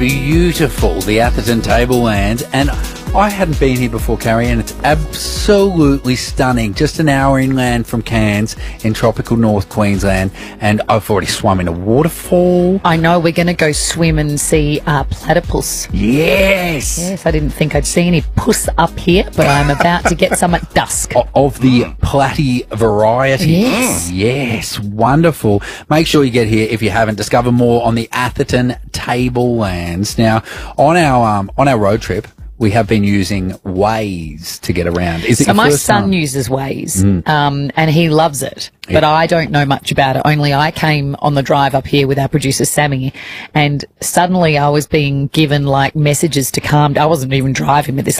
beautiful, the Atherton Tablelands, and I hadn't been here before, Carrie, and it's absolutely stunning. Just an hour inland from Cairns in tropical North Queensland, and I've already swum in a waterfall. I know, we're going to go swim and see platypus. Yes! Yes, I didn't think I'd see any puss up here, but I'm about to get some at dusk. Of the platy variety. Yes. Yes, wonderful. Make sure you get here if you haven't. Discover more on the Atherton Tablelands. Now, on our road trip, we have been using Waze to get around. Is it So your my first son time? uses Waze, and he loves it, but Yeah. I don't know much about it. Only I came on the drive up here with our producer Sammy, and suddenly I was being given like messages to calm down. I wasn't even driving, but this